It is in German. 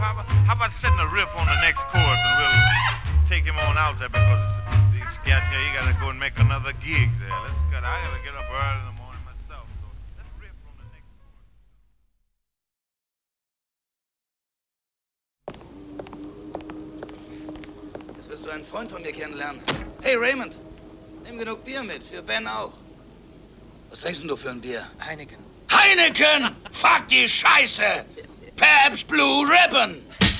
Papa, how about setting a riff on the next chorus and we'll take him on out there because he's got here. He gotta go and make another gig there. I gotta get up early in the morning myself. So let's riff on the next chorus. Jetzt wirst du einen Freund von mir kennenlernen. Hey Raymond, nimm genug Bier mit, für Ben auch. Was trinkst denn du für ein Bier? Heineken. Heineken! Fuck die Scheiße! Pabst Blue Ribbon!